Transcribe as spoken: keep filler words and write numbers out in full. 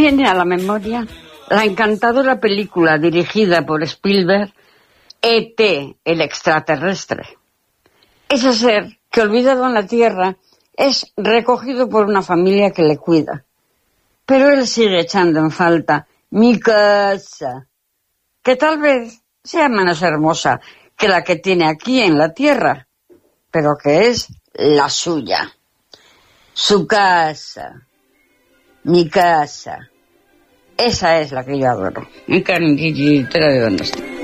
viene a la memoria la encantadora película dirigida por Spielberg, E T, el extraterrestre. Ese ser que, olvidado en la Tierra, es recogido por una familia que le cuida. Pero él sigue echando en falta mi casa, que tal vez sea menos hermosa que la que tiene aquí en la Tierra, pero que es la suya. Su casa, mi casa, esa es la que yo adoro. Mi carnita, ¿de dónde está?